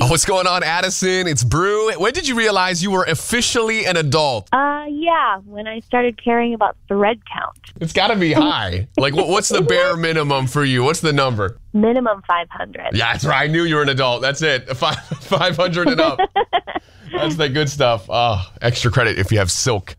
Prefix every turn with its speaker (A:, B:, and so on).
A: What's going on, Addison? It's Brew. When did you realize you were officially an adult?
B: Yeah, when I started caring about thread count.
A: It's got to be high. Like, what's the bare minimum for you? What's the number?
B: Minimum 500.
A: Yeah, that's right. I knew you were an adult. That's it. 500 and up. That's the good stuff. Oh, extra credit if you have Silk.